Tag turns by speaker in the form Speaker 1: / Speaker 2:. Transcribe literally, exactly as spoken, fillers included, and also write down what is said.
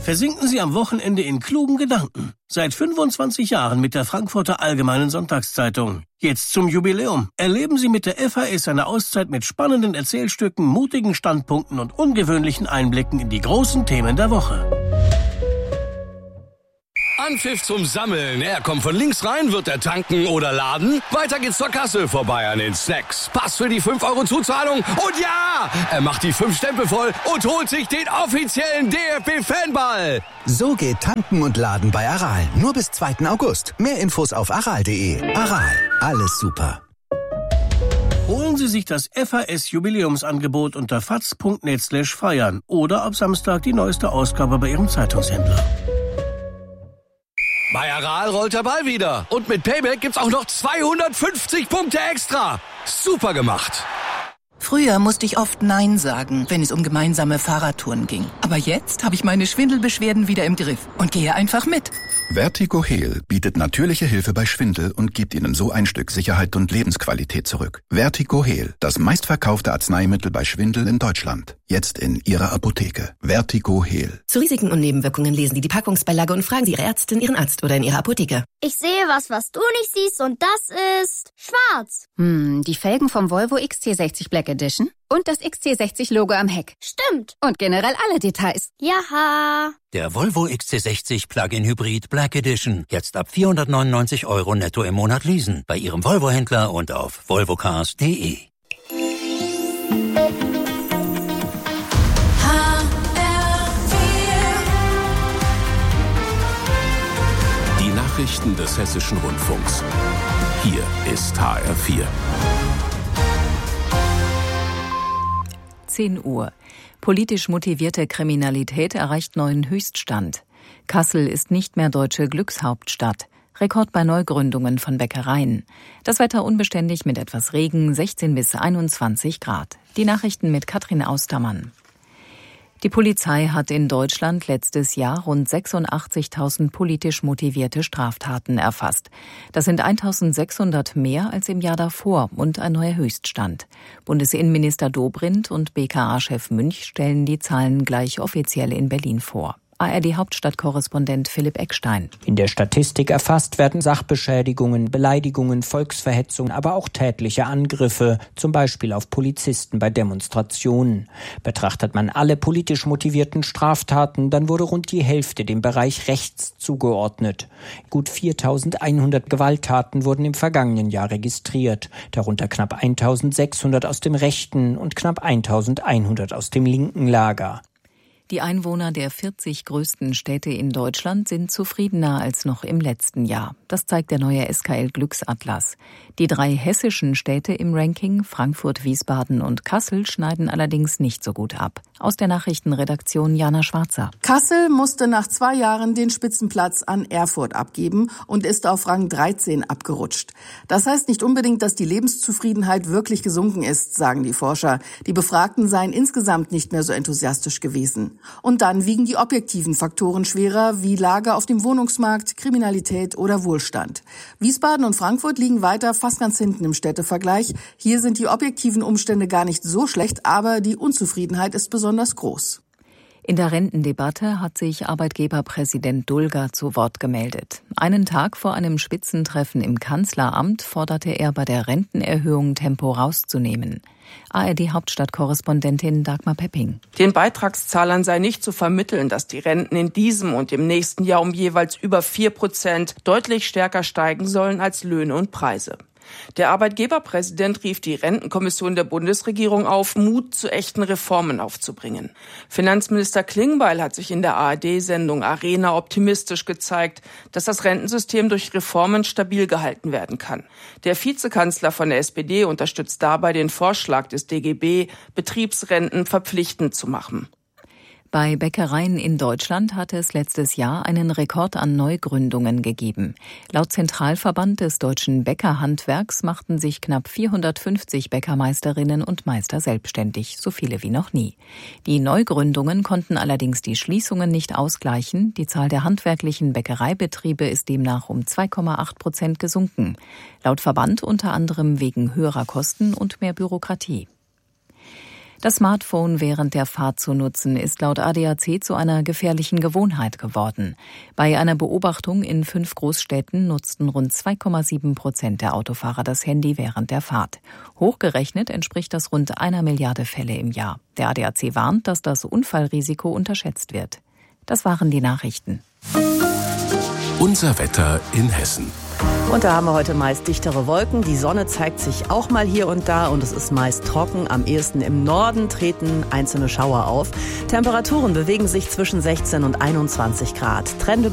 Speaker 1: Versinken Sie am Wochenende in klugen Gedanken. Seit fünfundzwanzig Jahren mit der Frankfurter Allgemeinen Sonntagszeitung. Jetzt zum Jubiläum. Erleben Sie mit der F A S eine Auszeit mit spannenden Erzählstücken, mutigen Standpunkten und ungewöhnlichen Einblicken in die großen Themen der Woche.
Speaker 2: Anpfiff zum Sammeln. Er kommt von links rein, wird er tanken oder laden. Weiter geht's zur Kasse, vorbei an den Snacks. Pass für die fünf Euro Zuzahlung. Und ja, er macht die fünf Stempel voll und holt sich den offiziellen D F B-Fanball.
Speaker 3: So geht Tanken und Laden bei Aral. Nur bis zweiten August. Mehr Infos auf aral punkt de. Aral, alles super.
Speaker 1: Holen Sie sich das F A S-Jubiläumsangebot unter faz punkt net slash feiern oder ab Samstag die neueste Ausgabe bei Ihrem Zeitungshändler.
Speaker 2: Bei Aral rollt der Ball wieder. Und mit Payback gibt's auch noch zweihundertfünfzig Punkte extra. Super gemacht.
Speaker 4: Früher musste ich oft Nein sagen, wenn es um gemeinsame Fahrradtouren ging. Aber jetzt habe ich meine Schwindelbeschwerden wieder im Griff und gehe einfach mit.
Speaker 5: Vertigo Heal bietet natürliche Hilfe bei Schwindel und gibt Ihnen so ein Stück Sicherheit und Lebensqualität zurück. Vertigo Heal, das meistverkaufte Arzneimittel bei Schwindel in Deutschland. Jetzt in Ihrer Apotheke. Vertigo Heal.
Speaker 6: Zu Risiken und Nebenwirkungen lesen Sie die Packungsbeilage und fragen Sie Ihre Ärztin, Ihren Arzt oder in Ihrer Apotheke.
Speaker 7: Ich sehe was, was du nicht siehst, und das ist schwarz.
Speaker 8: Hm, die Felgen vom Volvo X C sechzig Black Edition und das X C sechzig Logo am Heck.
Speaker 7: Stimmt.
Speaker 8: Und generell alle Details.
Speaker 7: Jaha.
Speaker 9: Der Volvo X C sechzig Plug-in Hybrid Black Edition. Jetzt ab vierhundertneunundneunzig Euro netto im Monat leasen. Bei Ihrem Volvo-Händler und auf volvocars punkt de.
Speaker 10: Die Nachrichten des Hessischen Rundfunks. Hier ist H R vier.
Speaker 11: zehn Uhr. Politisch motivierte Kriminalität erreicht neuen Höchststand. Kassel ist nicht mehr deutsche Glückshauptstadt. Rekord bei Neugründungen von Bäckereien. Das Wetter unbeständig mit etwas Regen, sechzehn bis einundzwanzig Grad. Die Nachrichten mit Katrin Austermann. Die Polizei hat in Deutschland letztes Jahr rund sechsundachtzigtausend politisch motivierte Straftaten erfasst. Das sind eintausendsechshundert mehr als im Jahr davor und ein neuer Höchststand. Bundesinnenminister Dobrindt und B K A-Chef Münch stellen die Zahlen gleich offiziell in Berlin vor. A R D-Hauptstadtkorrespondent Philipp Eckstein.
Speaker 12: In der Statistik erfasst werden Sachbeschädigungen, Beleidigungen, Volksverhetzung, aber auch tätliche Angriffe, zum Beispiel auf Polizisten bei Demonstrationen. Betrachtet man alle politisch motivierten Straftaten, dann wurde rund die Hälfte dem Bereich rechts zugeordnet. Gut viertausendeinhundert Gewalttaten wurden im vergangenen Jahr registriert, darunter knapp eintausendsechshundert aus dem rechten und knapp eintausendeinhundert aus dem linken Lager.
Speaker 11: Die Einwohner der vierzig größten Städte in Deutschland sind zufriedener als noch im letzten Jahr. Das zeigt der neue S K L-Glücksatlas. Die drei hessischen Städte im Ranking, Frankfurt, Wiesbaden und Kassel, schneiden allerdings nicht so gut ab. Aus der Nachrichtenredaktion Jana Schwarzer.
Speaker 13: Kassel musste nach zwei Jahren den Spitzenplatz an Erfurt abgeben und ist auf Rang dreizehn abgerutscht. Das heißt nicht unbedingt, dass die Lebenszufriedenheit wirklich gesunken ist, sagen die Forscher. Die Befragten seien insgesamt nicht mehr so enthusiastisch gewesen. Und dann wiegen die objektiven Faktoren schwerer, wie Lage auf dem Wohnungsmarkt, Kriminalität oder Wohlstand. Wiesbaden und Frankfurt liegen weiter fast ganz hinten im Städtevergleich. Hier sind die objektiven Umstände gar nicht so schlecht, aber die Unzufriedenheit ist besonders groß.
Speaker 11: In der Rentendebatte hat sich Arbeitgeberpräsident Dulger zu Wort gemeldet. Einen Tag vor einem Spitzentreffen im Kanzleramt forderte er, bei der Rentenerhöhung Tempo rauszunehmen. A R D-Hauptstadtkorrespondentin Dagmar Pepping.
Speaker 14: Den Beitragszahlern sei nicht zu vermitteln, dass die Renten in diesem und im nächsten Jahr um jeweils über vier Prozent deutlich stärker steigen sollen als Löhne und Preise. Der Arbeitgeberpräsident rief die Rentenkommission der Bundesregierung auf, Mut zu echten Reformen aufzubringen. Finanzminister Klingbeil hat sich in der A R D-Sendung Arena optimistisch gezeigt, dass das Rentensystem durch Reformen stabil gehalten werden kann. Der Vizekanzler von der S P D unterstützt dabei den Vorschlag des D G B, Betriebsrenten verpflichtend zu machen.
Speaker 11: Bei Bäckereien in Deutschland hatte es letztes Jahr einen Rekord an Neugründungen gegeben. Laut Zentralverband des deutschen Bäckerhandwerks machten sich knapp vierhundertfünfzig Bäckermeisterinnen und Meister selbstständig, so viele wie noch nie. Die Neugründungen konnten allerdings die Schließungen nicht ausgleichen. Die Zahl der handwerklichen Bäckereibetriebe ist demnach um zwei Komma acht Prozent gesunken. Laut Verband unter anderem wegen höherer Kosten und mehr Bürokratie. Das Smartphone während der Fahrt zu nutzen, ist laut A D A C zu einer gefährlichen Gewohnheit geworden. Bei einer Beobachtung in fünf Großstädten nutzten rund zwei Komma sieben Prozent der Autofahrer das Handy während der Fahrt. Hochgerechnet entspricht das rund einer Milliarde Fälle im Jahr. Der A D A C warnt, dass das Unfallrisiko unterschätzt wird. Das waren die Nachrichten.
Speaker 10: Unser Wetter in Hessen.
Speaker 15: Und da haben wir heute meist dichtere Wolken. Die Sonne zeigt sich auch mal hier und da und es ist meist trocken. Am ehesten im Norden treten einzelne Schauer auf. Temperaturen bewegen sich zwischen sechzehn und einundzwanzig Grad. Trende